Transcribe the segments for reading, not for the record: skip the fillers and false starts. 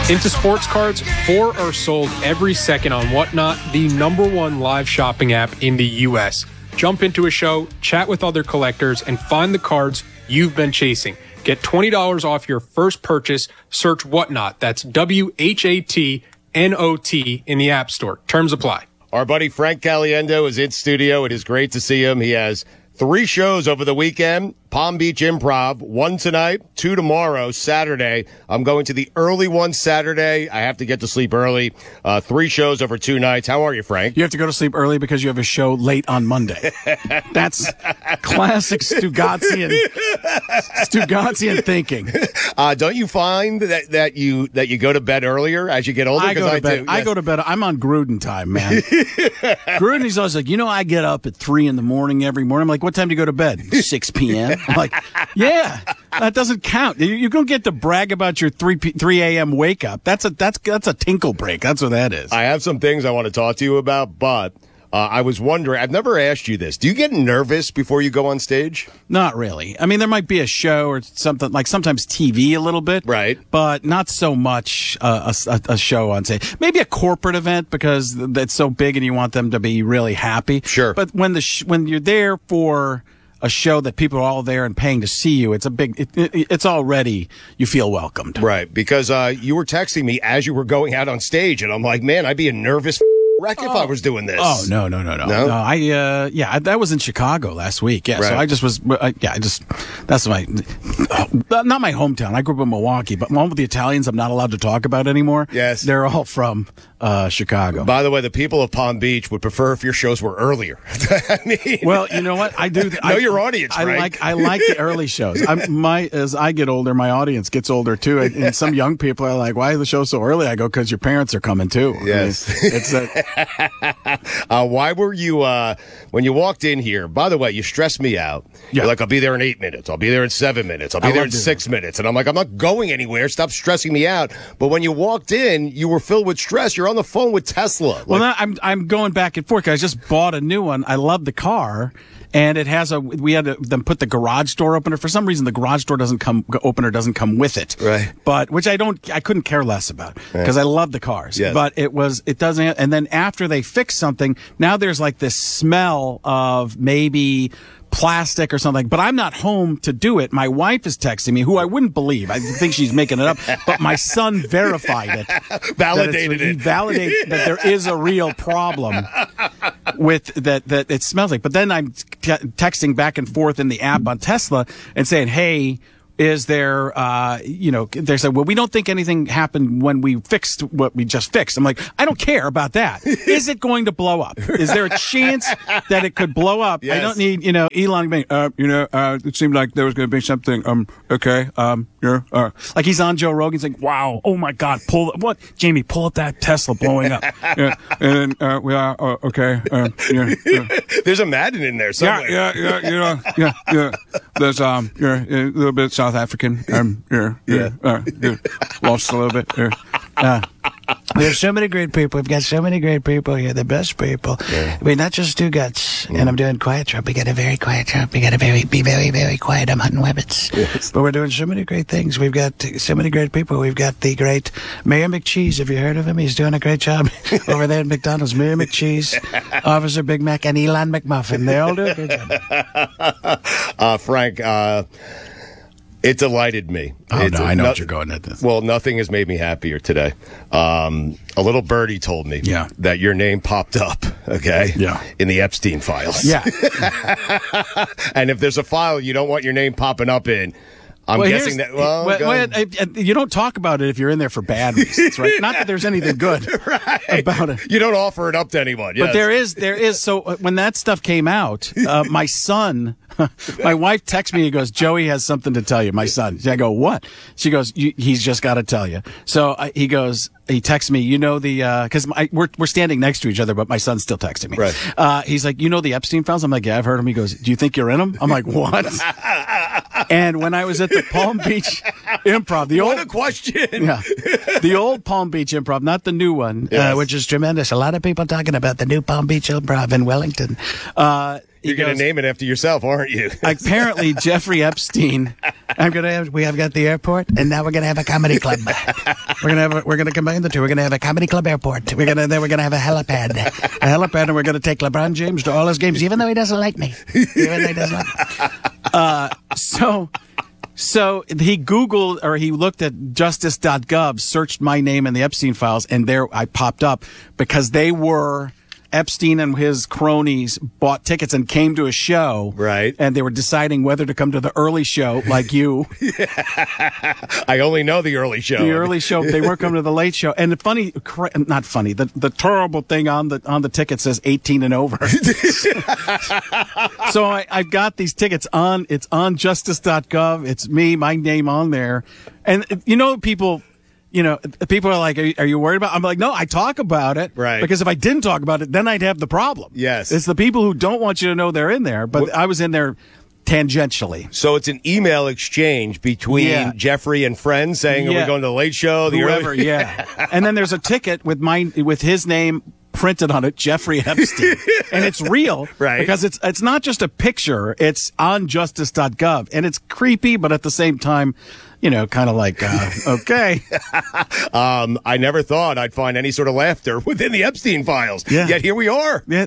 Into sports cards, 4 are sold every second on Whatnot, the #1 live shopping app in the U.S. Jump into a show, chat with other collectors, and find the cards you've been chasing. Get $20 off your first purchase. Search Whatnot. That's WHATNOT in the App Store. Terms apply. Our buddy Frank Caliendo is in studio. It is great to see him. He has 3 shows over the weekend. Palm Beach Improv, 1 tonight, 2 tomorrow, Saturday. I'm going to the early one Saturday. I have to get to sleep early. 3 shows over 2 nights. How are you, Frank? You have to go to sleep early because you have a show late on Monday. That's classic Stugatzian thinking. Don't you find that you go to bed earlier as you get older? I go to bed. I go to bed. I'm on Gruden time, man. Gruden, he's always like, I get up at 3 in the morning every morning. I'm like, what time do you go to bed? 6 p.m. I'm like, yeah, that doesn't count. You don't get to brag about your 3 a.m. wake up. That's a tinkle break. That's what that is. I have some things I want to talk to you about, but I was wondering, I've never asked you this. Do you get nervous before you go on stage? Not really. I mean, there might be a show or something, like sometimes TV a little bit. Right. But not so much a show on stage. Maybe a corporate event because it's so big and you want them to be really happy. Sure. But when you're there for a show that people are all there and paying to see you, it's a big, it's already, you feel welcomed. Right, because you were texting me as you were going out on stage, and I'm like, man, I'd be a nervous wreck if I was doing this. Oh, no. No, that was in Chicago last week. Yeah, right. So that's not my hometown. I grew up in Milwaukee, but all of the Italians I'm not allowed to talk about anymore. Yes. They're all from Chicago. By the way, the people of Palm Beach would prefer if your shows were earlier. I mean, well, you know what? I do. Know your audience, right? I like the early shows. As I get older, my audience gets older too. And some young people are like, "Why is the show so early?" I go, "Because your parents are coming too." Yes. Why were you when you walked in here? By the way, you stressed me out. Yeah. You're like, I'll be there in 8 minutes. I'll be there in 7 minutes. I'll be there in 6 minutes. And I'm like, I'm not going anywhere. Stop stressing me out. But when you walked in, you were filled with stress. You're on the phone with Tesla. Well, I'm going back and forth. I just bought a new one. I love the car. And it has we had them put the garage door opener. For some reason, the garage door opener doesn't come with it. Right. But, which I couldn't care less about because I love the cars. Yes. But it doesn't, and then after they fix something, now there's like this smell of maybe plastic or something, but I'm not home to do it. My wife is texting me, who I wouldn't believe. I think she's making it up, but my son verified it. Validated it. He validated that there is a real problem with that it smells like. But then I'm texting back and forth in the app on Tesla and saying, hey, is there, they said, well, we don't think anything happened when we fixed what we just fixed. I'm like, I don't care about that. Is it going to blow up? Is there a chance that it could blow up? Yes. I don't need, Elon being, it seemed like there was going to be something, okay, like he's on Joe Rogan saying, wow, oh my God, Jamie, pull up that Tesla blowing up. Yeah, and then, we are, okay, There's a Madden in there somewhere. Yeah. There's, a little bit South African. Lost a little bit. We have so many great people. We've got so many great people here, the best people. Yeah. I mean, not just Stugatz. And I'm doing Quiet Trump. We got a very quiet Trump. We got to be very, very quiet. I'm hunting rabbits. Yes. But we're doing so many great things. We've got so many great people. We've got the great Mayor McCheese. Have you heard of him? He's doing a great job over there at McDonald's. Mayor McCheese, Officer Big Mac, and Elon McMuffin. They all do a good job. Frank, it delighted me. Oh, no, I know what you're going at this. Well, nothing has made me happier today. A little birdie told me that your name popped up, in the Epstein files. Yeah. And if there's a file you don't want your name popping up in, I'm guessing that, you don't talk about it if you're in there for bad reasons, right? Not that there's anything good about it. You don't offer it up to anyone. Yes. But there is. So when that stuff came out, my son, my wife texts me, he goes, Joey has something to tell you, my son. I go, what? She goes, he's just got to tell you. So he texts me, because we're standing next to each other, but my son's still texting me. Right. He's like, the Epstein files? I'm like, yeah, I've heard him. He goes, do you think you're in them? I'm like, what? And when I was at the Palm Beach Improv, What a question. the old Palm Beach Improv, not the new one, Yes. which is tremendous. A lot of people talking about the new Palm Beach Improv in Wellington. You're going to name it after yourself, aren't you? Apparently, Jeffrey Epstein. We have got the airport, and now we're going to have a comedy club. We're going to combine the two. We're going to have a comedy club airport. Then we're going to have a helipad, and we're going to take LeBron James to all his games, even though he doesn't like me. So he Googled, or he looked at justice.gov, searched my name in the Epstein files, and there I popped up because Epstein and his cronies bought tickets and came to a show. Right. And they were deciding whether to come to the early show, like you. I only know the early show. The early show. They weren't coming to the late show. And not funny. The terrible thing on the ticket says 18 and over. So I got these tickets it's on justice.gov. It's me, my name on there. And people are like, are you worried about it? I'm like, no, I talk about it. Right. Because if I didn't talk about it, then I'd have the problem. Yes. It's the people who don't want you to know they're in there, but I was in there tangentially. So it's an email exchange between Jeffrey and friends saying, are we going to the late show? Whoever, And then there's a ticket with his name printed on it, Jeffrey Epstein. And it's real. Right. Because it's not just a picture, it's on justice.gov. And it's creepy, but at the same time, kind of like, okay. I never thought I'd find any sort of laughter within the Epstein files. Yeah. Yet here we are. Yeah.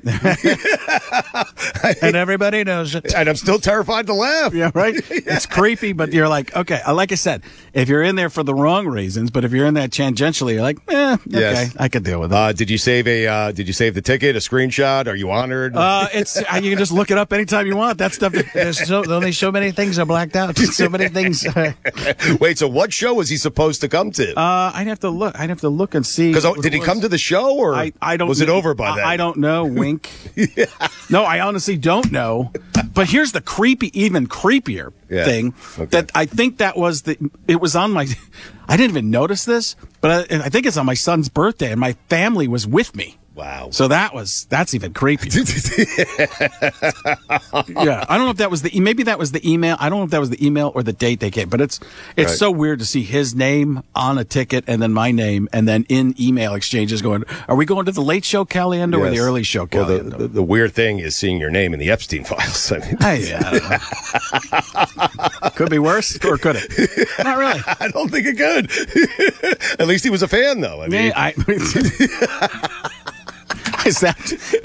And everybody knows it. And I'm still terrified to laugh. Yeah, right? It's creepy, but you're like, okay. Like I said, if you're in there for the wrong reasons, but if you're in that tangentially, you're like, okay, Yes. I could deal with it. Did you save the ticket, a screenshot? Are you honored? It's you can just look it up anytime you want. That stuff. There's only so many things are blacked out. So many things. Wait, so what show was he supposed to come to? I'd have to look and see. Because did he come to the show, or I don't? Was it over by then? I don't know. Wink. No, I honestly don't know. But here's the even creepier thing. Okay. That I think it was on my. I didn't even notice this, but I think it's on my son's birthday, and my family was with me. Wow. So that's even creepy. Yeah. I don't know if that was maybe that was the email. I don't know if that was the email or the date they gave, but it's Right. so weird to see his name on a ticket and then my name and then in email exchanges going, are we going to the late show Caliendo or the early show Caliendo? Well, the weird thing is seeing your name in the Epstein files. I mean, I don't know. Could be worse, or could it? Not really. I don't think it could. At least he was a fan, though. I mean, Is that?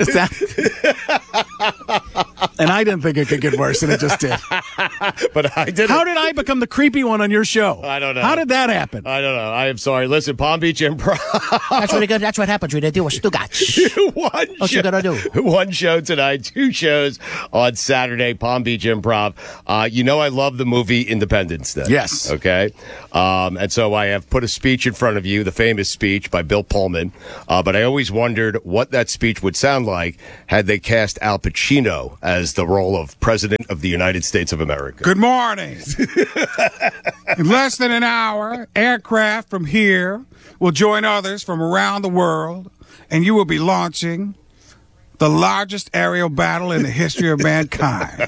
And I didn't think it could get worse, and it just did. But I did. How did I become the creepy one on your show? I don't know. How did that happen? I don't know. I am sorry. Listen, Palm Beach Improv. That's really good. That's what happens when they do a Stugach. What you gonna do? One show tonight, 2 shows on Saturday, Palm Beach Improv. I love the movie Independence Day. Yes. Okay. And so I have put a speech in front of you, the famous speech by Bill Pullman. But I always wondered what that speech would sound like had they cast Al Pacino as the role of President of the United States of America. Good morning. In less than an hour, aircraft from here will join others from around the world, and you will be launching the largest aerial battle in the history of mankind.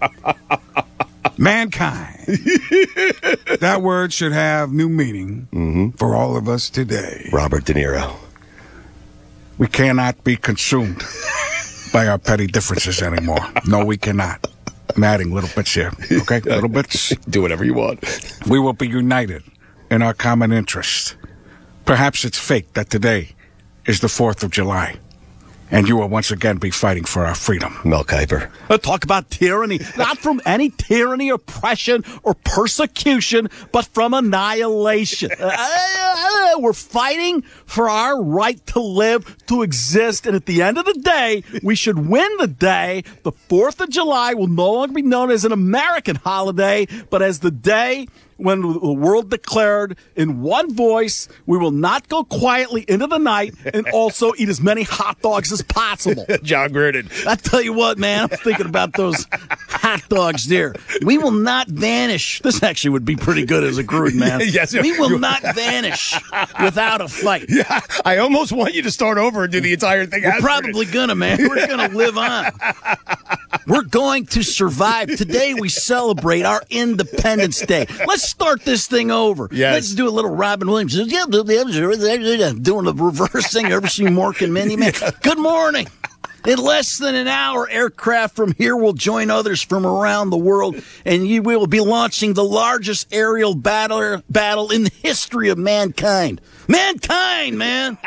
Mankind. That word should have new meaning for all of us today. Robert De Niro. We cannot be consumed by our petty differences anymore. No, we cannot. I'm adding little bits here, okay? Little bits. Do whatever you want. We will be united in our common interest. Perhaps it's fate that today is the 4th of July, and you will once again be fighting for our freedom. Mel Kiper. Talk about tyranny, not from any tyranny, oppression, or persecution, but from annihilation. We're fighting for our right to live, to exist, and at the end of the day, we should win the day. The 4th of July will no longer be known as an American holiday, but as the day when the world declared in one voice, we will not go quietly into the night and also eat as many hot dogs as possible. John Gruden. I tell you what, man, I'm thinking about those hot dogs there. We will not vanish. This actually would be pretty good as a Gruden, man. Yes. We will not vanish without a fight. Yeah, I almost want you to start over and do the entire thing. We're probably gonna, man. We're gonna live on. We're going to survive. Today we celebrate our Independence Day. Let's start this thing over. Yes. Let's do a little Robin Williams. Doing the reversing. Ever seen Mork and Mindy, man? Good morning. In less than an hour, aircraft from here will join others from around the world, and we will be launching the largest aerial battle in the history of mankind. Mankind, man!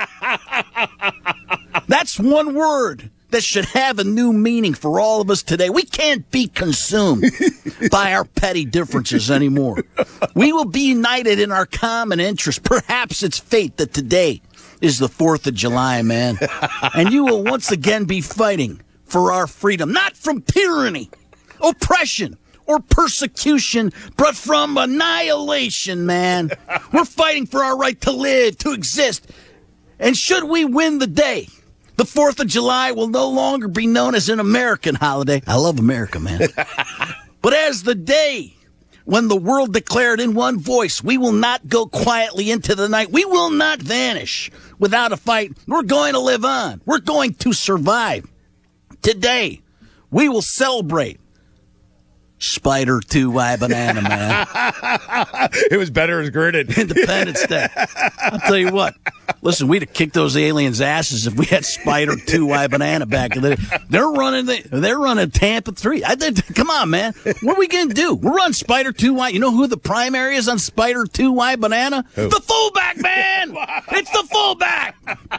That's one word that should have a new meaning for all of us today. We can't be consumed by our petty differences anymore. We will be united in our common interest. Perhaps it's fate that today is the 4th of July, man. And you will once again be fighting for our freedom, not from tyranny, oppression, or persecution, but from annihilation, man. We're fighting for our right to live, to exist. And should we win the day, the 4th of July will no longer be known as an American holiday. I love America, man. But as the day when the world declared in one voice, we will not go quietly into the night. We will not vanish without a fight. We're going to live on. We're going to survive. Today, we will celebrate Spider 2Y Banana, man. It was better as gritted. Independence Day. I'll tell you what. Listen, we'd have kicked those aliens' asses if we had Spider 2Y Banana back in the day. They're running Tampa 3. Come on, man. What are we going to do? We're running Spider 2Y. You know who the primary is on Spider 2Y Banana? Who? The fullback, man. It's the fullback.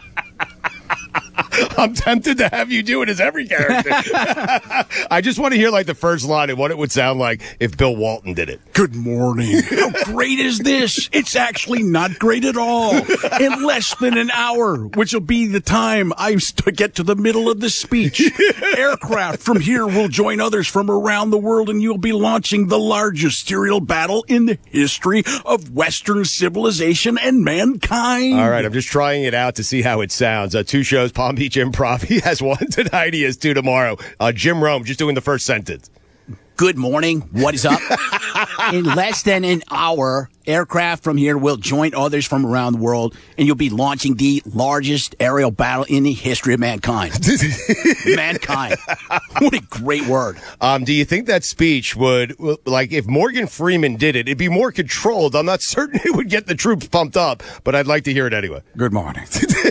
I'm tempted to have you do it as every character. I just want to hear like the first line and what it would sound like if Bill Walton did it. Good morning. How great is this? It's actually not great at all. In less than an hour, which will be the time I get to the middle of the speech, aircraft from here will join others from around the world, and you'll be launching the largest aerial battle in the history of Western civilization and mankind. All right, I'm just trying it out to see how it sounds. 2 shows, Palm Beach Improv. He has 1 tonight. He has 2 tomorrow. Jim Rome, just doing the first sentence. Good morning. What is up? In less than an hour, aircraft from here will join others from around the world, and you'll be launching the largest aerial battle in the history of mankind. Mankind. What a great word. Do you think that speech would, like, if Morgan Freeman did it, it'd be more controlled? I'm not certain it would get the troops pumped up, but I'd like to hear it anyway. Good morning.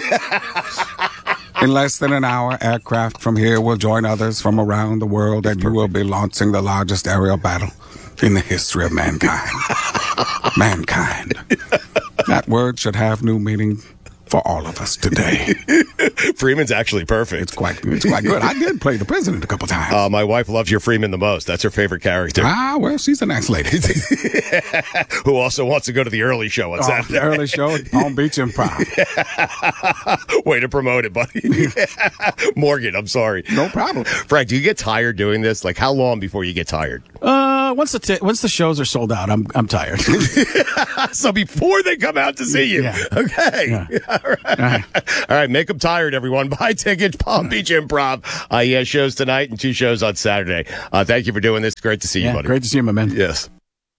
In less than an hour, aircraft from here will join others from around the world, and you will be launching the largest aerial battle in the history of mankind. Mankind. That word should have new meaning for all of us today. Freeman's actually perfect. It's quite good. I did play the president a couple times. My wife loves your Freeman the most. That's her favorite character. Well, she's a nice lady. Who also wants to go to the early show on Saturday. The early show, Palm Beach Improv. Way to promote it, buddy. Morgan, I'm sorry. No problem. Frank, do you get tired doing this? Like, how long before you get tired? Once the shows are sold out, I'm tired. So before they come out to see you. Yeah. Okay. Yeah. All right. Make them tired, everyone. Buy tickets, Palm Beach Improv. He has shows tonight and 2 shows on Saturday. Thank you for doing this. Great to see you, buddy. Great to see you, my man. Yes.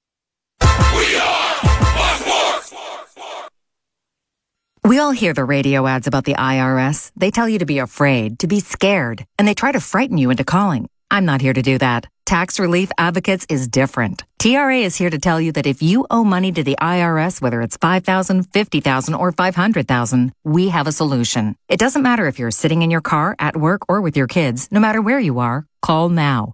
We all hear the radio ads about the IRS. They tell you to be afraid, to be scared, and they try to frighten you into calling. I'm not here to do that. Tax Relief Advocates is different. TRA is here to tell you that if you owe money to the IRS, whether it's $5,000, $50,000, or $500,000, we have a solution. It doesn't matter if you're sitting in your car, at work, or with your kids. No matter where you are, call now.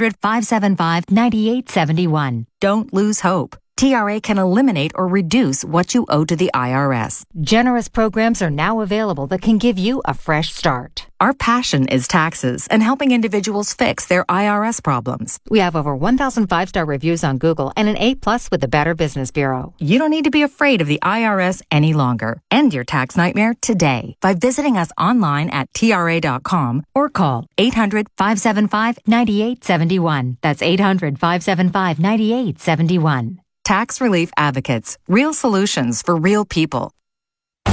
800-575-9871. Don't lose hope. TRA can eliminate or reduce what you owe to the IRS. Generous programs are now available that can give you a fresh start. Our passion is taxes and helping individuals fix their IRS problems. We have over 1,000 5-star reviews on Google and an A+ with the Better Business Bureau. You don't need to be afraid of the IRS any longer. End your tax nightmare today by visiting us online at TRA.com or call 800-575-9871. That's 800-575-9871. Tax Relief Advocates. Real solutions for real people.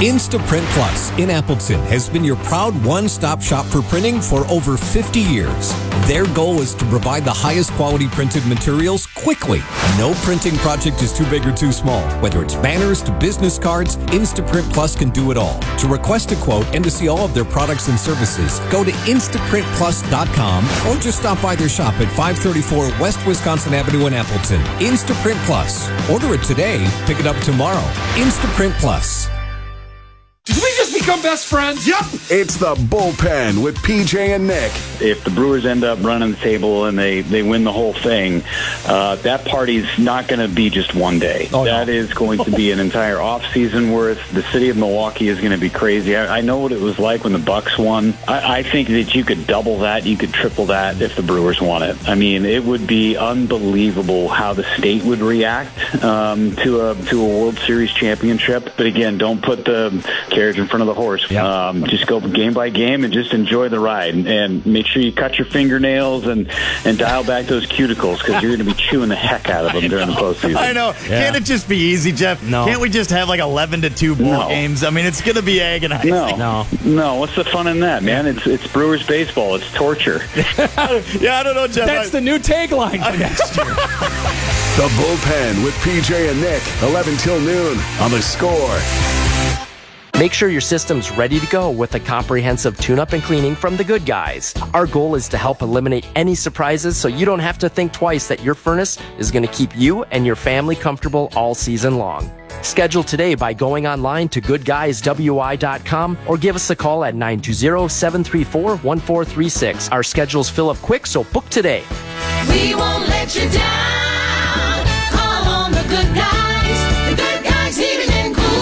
Instaprint Plus in Appleton has been your proud one-stop shop for printing for over 50 years. Their goal is to provide the highest quality printed materials quickly. No printing project is too big or too small. Whether it's banners to business cards, Instaprint Plus can do it all. To request a quote and to see all of their products and services, go to InstaprintPlus.com or just stop by their shop at 534 West Wisconsin Avenue in Appleton. Instaprint Plus. Order it today, pick it up tomorrow. Instaprint Plus. Did we just become best friends? Yep. It's the Bullpen with PJ and Nick. If the Brewers end up running the table and they win the whole thing, that party's not going to be just one day. That is going to be an entire offseason worth. The city of Milwaukee is going to be crazy. I know what it was like when the Bucks won. I think that you could double that, you could triple that if the Brewers won it. I mean, it would be unbelievable how the state would react to a World Series championship. But again, don't put the carriage in front of the horse. Yep. Just go game by game and just enjoy the ride, and make sure you cut your fingernails and dial back those cuticles, because you're going to be chewing the heck out of them during the postseason. I know. Yeah. Can't it just be easy, Jeff? No. Can't we just have like 11-2 ball games? I mean, it's going to be agonizing. No. What's the fun in that, man? It's Brewers baseball. It's torture. Yeah, I don't know, Jeff. That's the new tagline for next year. The Bullpen with PJ and Nick, 11 till noon on The Score. Make sure your system's ready to go with a comprehensive tune-up and cleaning from The Good Guys. Our goal is to help eliminate any surprises so you don't have to think twice that your furnace is going to keep you and your family comfortable all season long. Schedule today by going online to goodguyswi.com or give us a call at 920-734-1436. Our schedules fill up quick, so book today. We won't let you down. Call on The Good Guys. The Good Guys Heating and Cooling.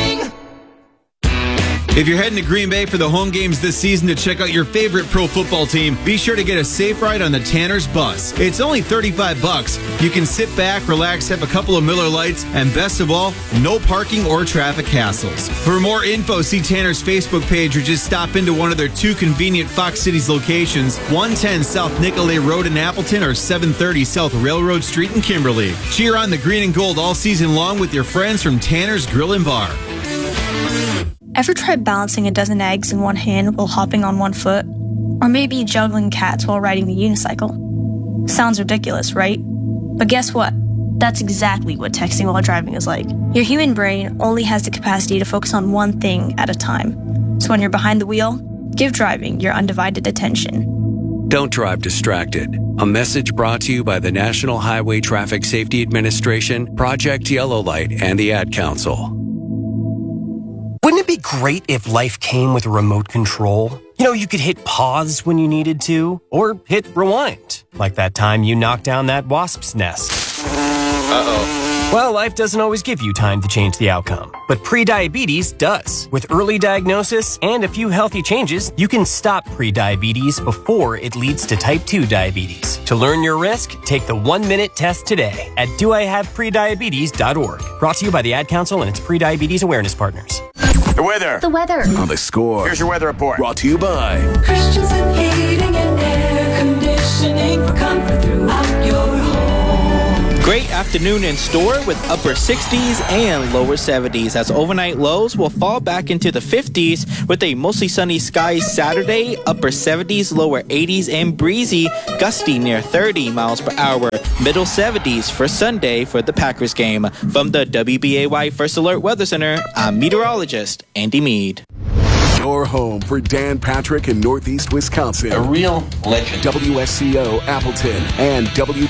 If you're heading to Green Bay for the home games this season to check out your favorite pro football team, be sure to get a safe ride on the Tanner's Bus. It's only $35. You can sit back, relax, have a couple of Miller Lights, and best of all, no parking or traffic hassles. For more info, see Tanner's Facebook page or just stop into one of their two convenient Fox Cities locations, 110 South Nicolay Road in Appleton or 730 South Railroad Street in Kimberly. Cheer on the green and gold all season long with your friends from Tanner's Grill and Bar. Ever tried balancing a dozen eggs in one hand while hopping on one foot? Or maybe juggling cats while riding the unicycle? Sounds ridiculous, right? But guess what? That's exactly what texting while driving is like. Your human brain only has the capacity to focus on one thing at a time. So when you're behind the wheel, give driving your undivided attention. Don't drive distracted. A message brought to you by the National Highway Traffic Safety Administration, Project Yellow Light, and the Ad Council. Wouldn't it be great if life came with a remote control? You know, you could hit pause when you needed to, or hit rewind, like that time you knocked down that wasp's nest. Uh-oh. Well, life doesn't always give you time to change the outcome, but prediabetes does. With early diagnosis and a few healthy changes, you can stop prediabetes before it leads to type 2 diabetes. To learn your risk, take the 1-minute test today at doihaveprediabetes.org. Brought to you by the Ad Council and its prediabetes awareness partners. The weather. The weather. On The Score. Here's your weather report. Brought to you by Christensen Heating and Air Conditioning for comfort throughout your home. Great afternoon in store with upper 60s and lower 70s as overnight lows will fall back into the 50s with a mostly sunny skies Saturday, upper 70s, lower 80s, and breezy, gusty near 30 miles per hour, middle 70s for Sunday for the Packers game. From the WBAY First Alert Weather Center, I'm meteorologist Andy Mead. Your home for Dan Patrick in Northeast Wisconsin. A real legend. WSCO Appleton and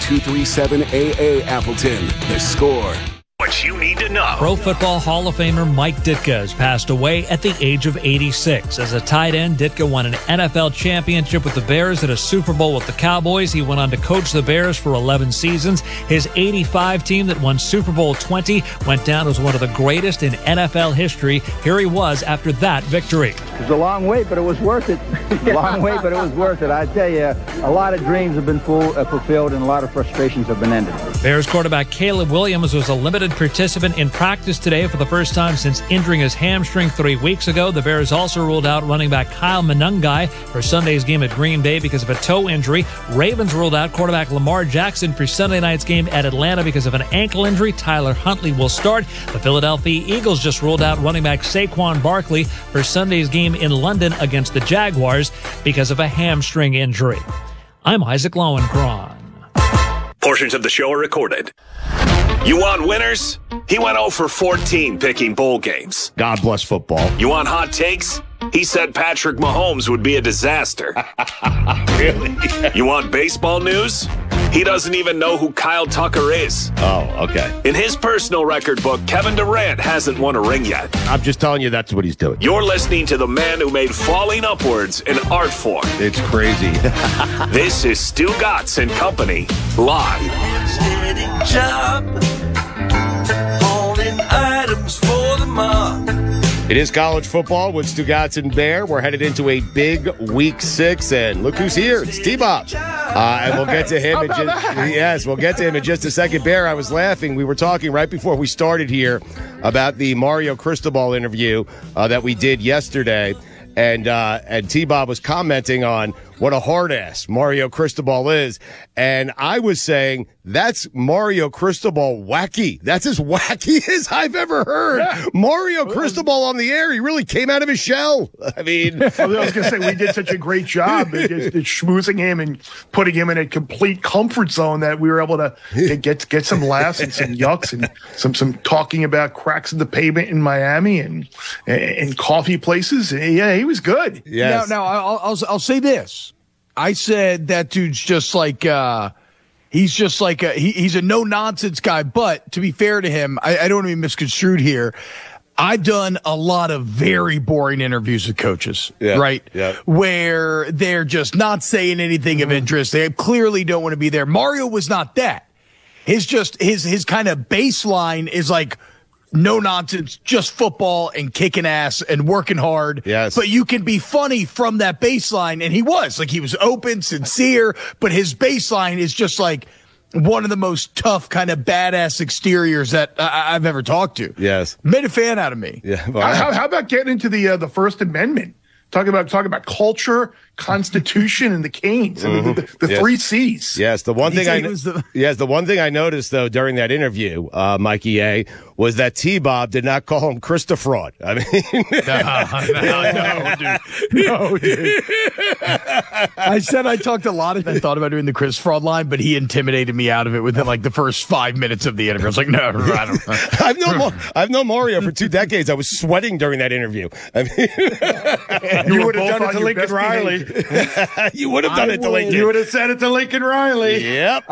W237AA Appleton. The Score. What you need to know. Pro Football Hall of Famer Mike Ditka has passed away at the age of 86. As a tight end, Ditka won an NFL championship with the Bears and a Super Bowl with the Cowboys. He went on to coach the Bears for 11 seasons. His 85 team that won Super Bowl 20 went down as one of the greatest in NFL history. Here he was after that victory. It was a long wait, but it was worth it. Long way, but it was worth it. I tell you, a lot of dreams have been fulfilled and a lot of frustrations have been ended. Bears quarterback Caleb Williams was a limited participant in practice today for the first time since injuring his hamstring 3 weeks ago. The Bears also ruled out running back Kyle Monangai for Sunday's game at Green Bay because of a toe injury. Ravens ruled out quarterback Lamar Jackson for Sunday night's game at Atlanta because of an ankle injury. Tyler Huntley will start. The Philadelphia Eagles just ruled out running back Saquon Barkley for Sunday's game in London against the Jaguars because of a hamstring injury. I'm Isaac Lowenkron. Portions of the show are recorded. You want winners? He went 0 for 14 picking bowl games. God bless football. You want hot takes? He said Patrick Mahomes would be a disaster. Really? You want baseball news? He doesn't even know who Kyle Tucker is. Oh, okay. In his personal record book, Kevin Durant hasn't won a ring yet. I'm just telling you that's what he's doing. You're listening to the man who made falling upwards an art form. It's crazy. This is Stu Gatz and Company, live. Steady job, holding items for the mob. It is college football with Stugotz and Bear. We're headed into a big week 6, and look who's here. It's T-Bob. And we'll get to him we'll get to him in just a second. Bear, I was laughing. We were talking right before we started here about the Mario Cristobal interview that we did yesterday, and T-Bob was commenting on what a hard-ass Mario Cristobal is, and I was saying that's Mario Cristobal wacky. That's as wacky as I've ever heard. Yeah. Mario Cristobal on the air, he really came out of his shell. I mean, I was going to say, we did such a great job at schmoozing him and putting him in a complete comfort zone that we were able to get some laughs and some yucks and some talking about cracks in the pavement in Miami and coffee places. Yeah, he was good. Yes. Now I'll say this. I said that dude's just like he's a no-nonsense guy, but to be fair to him, I don't want to be misconstrued here. I've done a lot of very boring interviews with coaches, right? Yeah. Where they're just not saying anything of interest. They clearly don't want to be there. Mario was not that. His kind of baseline is like, no nonsense, just football and kicking ass and working hard. Yes. But you can be funny from that baseline. And he was open, sincere, but his baseline is just like one of the most tough kind of badass exteriors that I've ever talked to. Yes. Made a fan out of me. Yeah. How about getting into the First Amendment? Talking about culture, Constitution, and the Canes. I mean, the 3 C's. Yes, the one thing I noticed though during that interview, Mikey A, was that T-Bob did not call him Christofraud. I mean, no, dude. I said I talked a lot and thought about doing the Chris Fraud line, but he intimidated me out of it within like the first 5 minutes of the interview. I was like, no, I don't. I've known Mario for 2 decades. I was sweating during that interview. I mean, you would have done it to Lincoln Riley. You would have done it to Lincoln. You would have said it to Lincoln Riley. Yep.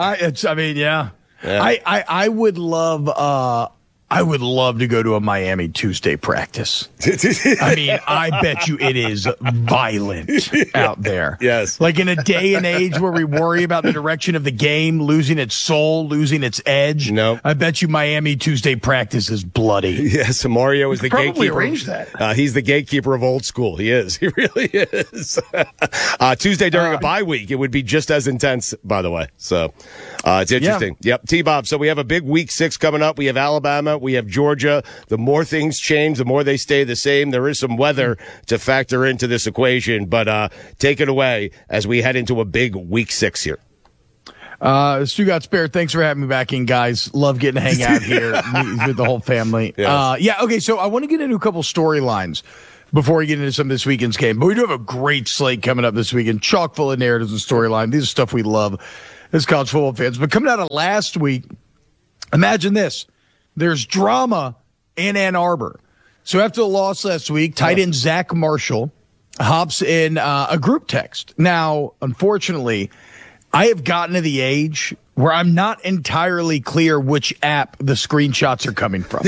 I would love. I would love to go to a Miami Tuesday practice. I mean, I bet you it is violent out there. Yes. Like in a day and age where we worry about the direction of the game, losing its soul, losing its edge. No. I bet you Miami Tuesday practice is bloody. Yes, Mario is the gatekeeper. Probably arrange that. He's the gatekeeper of old school. He is. He really is. Tuesday during a bye week, it would be just as intense, by the way. So it's interesting. Yeah. Yep. T-Bob. So we have a big week 6 coming up. We have Alabama. We have Georgia. The more things change, the more they stay the same. There is some weather to factor into this equation, but take it away as we head into a big week 6 here. Stu Got Spare, thanks for having me back in, guys. Love getting to hang out here with the whole family. Yes. Okay, so I want to get into a couple storylines before we get into some of this weekend's game, but we do have a great slate coming up this weekend, chock full of narratives and storyline. These are stuff we love as college football fans. But coming out of last week, imagine this. There's drama in Ann Arbor. So after the loss last week, tight end Zach Marshall hops in a group text. Now, unfortunately, I have gotten to the age where I'm not entirely clear which app the screenshots are coming from.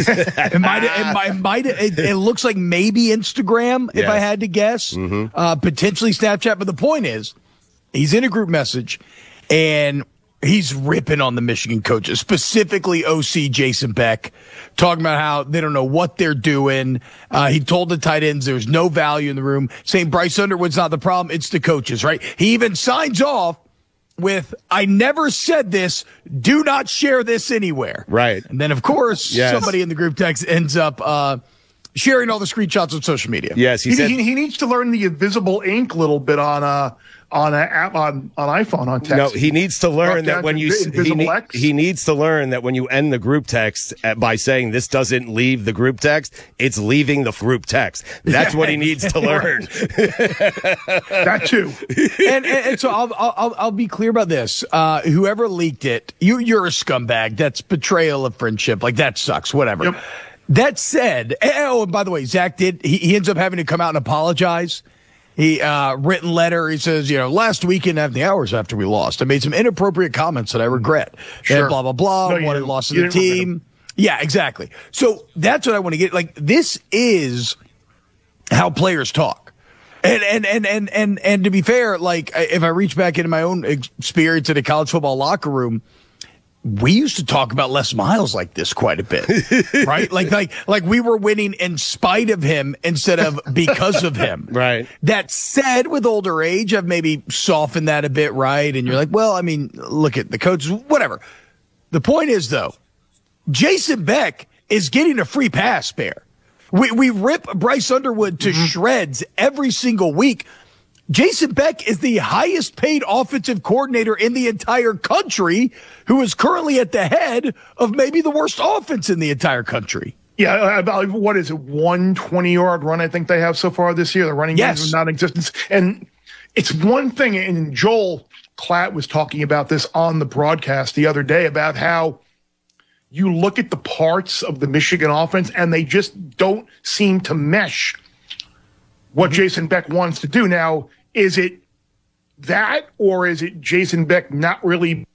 It looks like maybe Instagram, if I had to guess, potentially Snapchat. But the point is, he's in a group message, and he's ripping on the Michigan coaches, specifically OC Jason Beck, talking about how they don't know what they're doing. He told the tight ends there's no value in the room, saying Bryce Underwood's not the problem, it's the coaches, right? He even signs off with, I never said this, do not share this anywhere. Right. And then, of course, somebody in the group text ends up sharing all the screenshots on social media. Yes, he said he needs to learn the invisible ink a little bit on iPhone on text. No, he needs to learn that when you he needs to learn that when you end the group text by saying this doesn't leave the group text, it's leaving the group text. That's what he needs to learn. That too. And so I'll be clear about this. Whoever leaked it, you're a scumbag. That's betrayal of friendship. Like, that sucks. Whatever. Yep. That said, and by the way, Zach he ends up having to come out and apologize. He written letter. He says, last weekend at the hours after we lost, I made some inappropriate comments that I regret. Sure. And blah blah blah. No, wanted loss of the team. Yeah, exactly. So that's what I want to get. Like, this is how players talk. And to be fair, like, if I reach back into my own experience in a college football locker room, we used to talk about Les Miles like this quite a bit, right? Like we were winning in spite of him instead of because of him. Right. That said, with older age, I've maybe softened that a bit, right? And you're like, well, I mean, look at the coaches, whatever. The point is, though, Jason Beck is getting a free pass, Bear. We rip Bryce Underwood to shreds every single week. Jason Beck is the highest paid offensive coordinator in the entire country, who is currently at the head of maybe the worst offense in the entire country. Yeah, about, what is it, 120-yard run I think they have so far this year. The running games are non-existent. And it's one thing, and Joel Klatt was talking about this on the broadcast the other day, about how you look at the parts of the Michigan offense and they just don't seem to mesh what Jason Beck wants to do. Now, is it that, or is it Jason Beck not really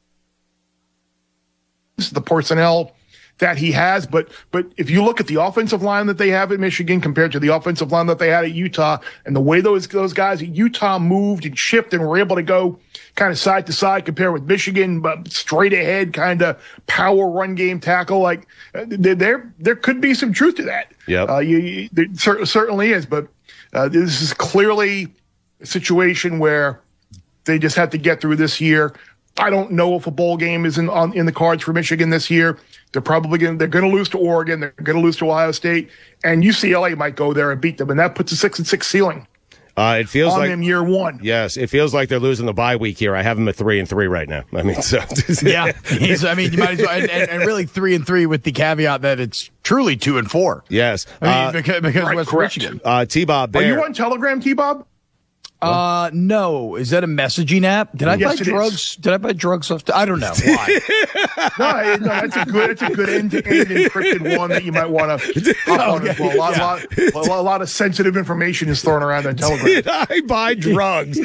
the personnel that he has? But if you look at the offensive line that they have at Michigan compared to the offensive line that they had at Utah, and the way those guys at Utah moved and shifted and were able to go kind of side to side compared with Michigan, but straight ahead kind of power run game tackle, like there could be some truth to that. Yeah, there certainly is, but this is clearly a situation where they just have to get through this year. I don't know if a bowl game is in the cards for Michigan this year. They're probably going to lose to Oregon. They're going to lose to Ohio State, and UCLA might go there and beat them, and that puts a 6-6 ceiling. It feels on like them year one. Yes, it feels like they're losing the bye week here. I have them at 3-3 right now. I mean, so yeah, you might as well, and really 3-3 with the caveat that it's truly 2-4. Yes, I mean, because West Michigan. T-Bob, are you on Telegram, T-Bob? No. Is that a messaging app? Did I buy drugs? Did I buy drugs off? I don't know. Why? no, it's a good end-to-end encrypted one that you might want to hop on as well. A lot of sensitive information is thrown around on Telegram. Did I buy drugs?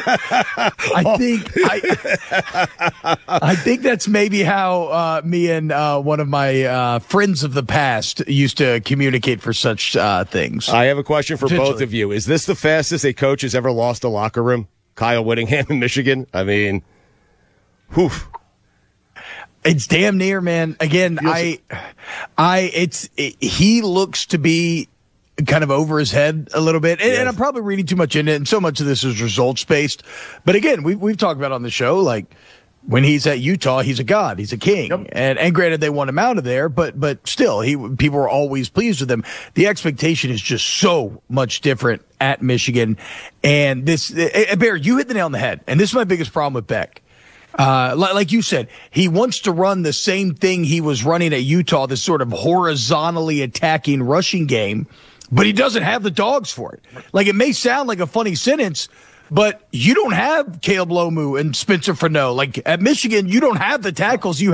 I think that's maybe how me and one of my friends of the past used to communicate for such things. I have a question for both of you. Is this the fastest a coach has ever lost a locker room? Kyle Whittingham in Michigan? I mean, whew. It's damn near, man. Again, he looks to be kind of over his head a little bit, and I'm probably reading too much into it, and so much of this is results based. But again, we've talked about on the show, like, when he's at Utah, he's a god, he's a king. Yep. And granted, they want him out of there, but still, people are always pleased with him. The expectation is just so much different at Michigan. And this, Bear, you hit the nail on the head. And this is my biggest problem with Beck. Like you said, he wants to run the same thing he was running at Utah, this sort of horizontally attacking rushing game, but he doesn't have the dogs for it. Like, it may sound like a funny sentence, but you don't have Caleb Lomu and Spencer Fano. Like, at Michigan, you don't have the tackles you